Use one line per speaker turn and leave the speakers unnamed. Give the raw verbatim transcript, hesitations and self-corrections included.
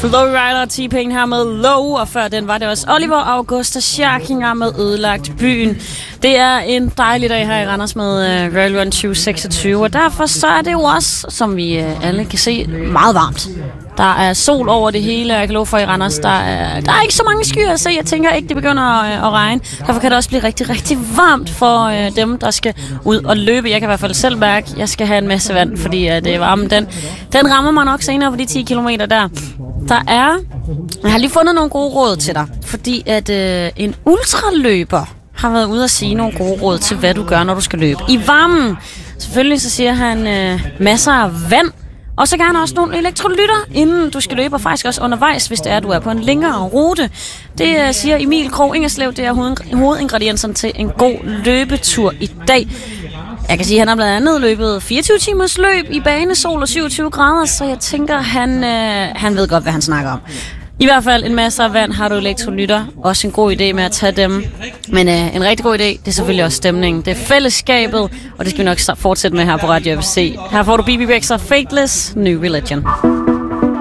Flowrider og T-Pain her med Low, og før den var det også Oliver Augusta Scherkinger med Ødelagt Byen. Det er en dejlig dag her i Randers med uh, Royal Run tyve seksogtyve, og derfor så er det jo også, som vi uh, alle kan se, meget varmt. Der er sol over det hele, jeg kan love for i Randers. Der er, der er ikke så mange skyer at se. Jeg tænker ikke, det begynder at, at regne. Derfor kan det også blive rigtig, rigtig varmt for uh, dem, der skal ud og løbe. Jeg kan i hvert fald selv mærke, at jeg skal have en masse vand, fordi uh, det er varmen. Den, den rammer mig nok senere på de ti kilometer der. Der er... Jeg har lige fundet nogle gode råd til dig, fordi at øh, en ultraløber har været ude at sige nogle gode råd til, hvad du gør, når du skal løbe. I varmen, selvfølgelig så siger han øh, masser af vand, og så gerne også nogle elektrolytter, inden du skal løbe, og faktisk også undervejs, hvis det er, du er på en længere rute. Det øh, siger Emil Krog Ingerslev, det er hoved- hovedingredienserne til en god løbetur i dag. Jeg kan sige, at han har blandt andet løbet fireogtyve timers løb i banesol og syvogtyve grader, så jeg tænker, han, øh, han ved godt, hvad han snakker om. I hvert fald en masse af vand, har du elektrolytter. Også en god idé med at tage dem. Men øh, en rigtig god idé, det er selvfølgelig også stemningen. Det er fællesskabet, og det skal vi nok fortsætte med her på Radio F C. Her får du B B Rexha Fateless, New Religion.